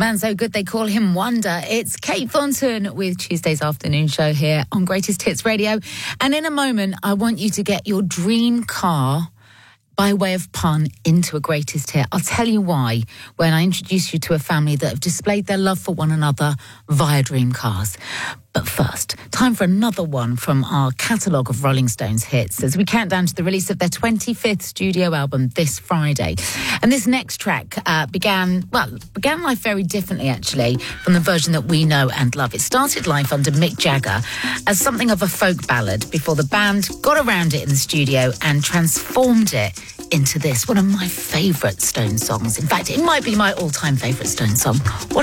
man so good they call him Wonder. It's Kate Thornton with Tuesday's afternoon show here on Greatest Hits Radio. And in a moment, I want you to get your dream car, by way of pun, into a greatest hit. I'll tell you why when I introduce you to a family that have displayed their love for one another via dream cars. But first, time for another one from our catalogue of Rolling Stones hits as we count down to the release of their 25th studio album this Friday. And this next track began life very differently, actually, from the version that we know and love. It started life under Mick Jagger as something of a folk ballad before the band got around it in the studio and transformed it into this, one of my favourite Stones songs. In fact, it might be my all-time favourite Stones song. What